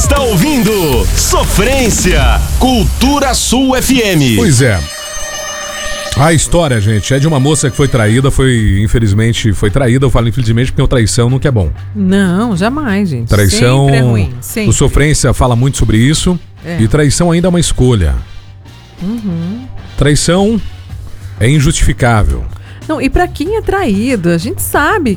está ouvindo Sofrência, Cultura Sul FM. Pois é. A história, gente, é de uma moça que foi traída, infelizmente foi traída. Eu falo infelizmente porque a traição nunca é bom. Não, jamais, gente. Traição, sempre é ruim, sempre. O Sofrência fala muito sobre isso. E traição ainda é uma escolha. Traição é injustificável. Não, e pra quem é traído, a gente sabe